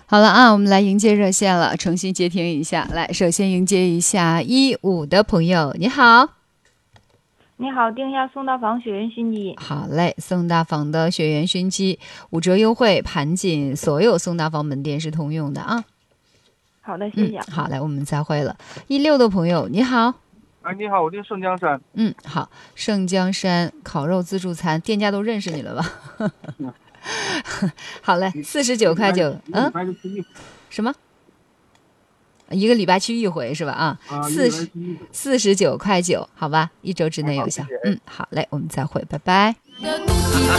好了啊，我们来迎接热线了，重新接听一下。来，首先迎接一下15的朋友，你好。 你好，订一下宋大房雪原熏鸡。 好嘞，宋大房的雪原熏鸡5折优惠，盘锦所有宋大房门店是通用的啊。 好的，谢谢。 好嘞，我们再会了。16的朋友，你好。 你好，我订盛江山。 好，盛江山烤肉自助餐，店家都认识你了吧？好嘞，49块9。什么？一个礼拜去一回是吧？啊，49块9，好吧，1周之内有效。好嘞，我们再会，拜拜。